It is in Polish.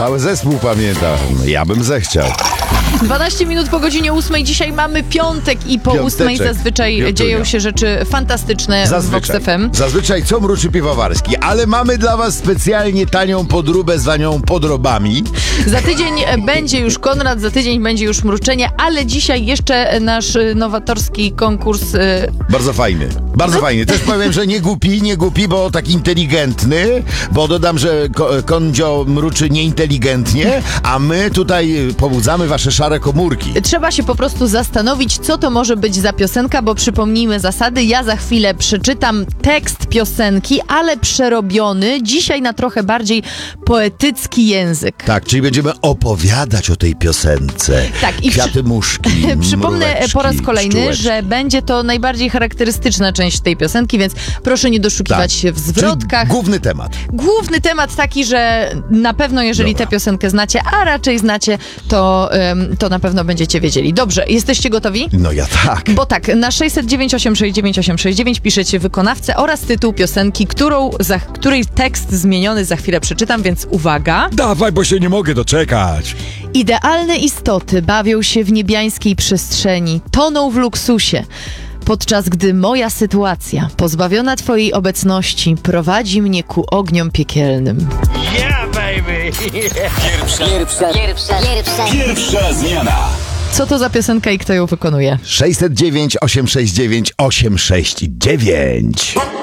Cały zespół pamięta. Ja bym zechciał. 12 minut po godzinie 8. Dzisiaj mamy piątek i po 8 zazwyczaj dzieją się rzeczy fantastyczne w Vox FM. Zazwyczaj co mruczy piwowarski, ale mamy dla was specjalnie tanią podróbę zwaną podrobami. Za tydzień będzie już Konrad, za tydzień będzie już mruczenie, ale dzisiaj jeszcze nasz nowatorski konkurs. Bardzo fajny, bardzo fajny. Też powiem, że nie głupi, bo tak inteligentny, bo dodam, że Kondzio mruczy nieinteligentnie, a my tutaj pobudzamy wasze szare komórki. Trzeba się po prostu zastanowić, co to może być za piosenka, bo przypomnijmy zasady. Ja za chwilę przeczytam tekst piosenki, ale przerobiony dzisiaj na trochę bardziej poetycki język. Tak, czyli będziemy opowiadać o tej piosence. Tak, i kwiaty muszki, przypomnę po raz kolejny, pszczółeczki. że będzie to najbardziej charakterystyczna część tej piosenki, więc proszę nie doszukiwać się w zwrotkach. Czyli główny temat. Główny temat taki, że na pewno jeżeli tę piosenkę znacie, a raczej znacie, to na pewno będziecie wiedzieli. Dobrze, jesteście gotowi? No ja tak. Bo tak, na 609 869 869 piszecie wykonawcę oraz tytuł piosenki, której tekst zmieniony za chwilę przeczytam, więc uwaga. Dawaj, bo się nie mogę doczekać. Idealne istoty bawią się w niebiańskiej przestrzeni, toną w luksusie. Podczas gdy moja sytuacja, pozbawiona twojej obecności, prowadzi mnie ku ogniom piekielnym. Yeah, baby! Pierwsza zmiana. Co to za piosenka i kto ją wykonuje? 609 869 869.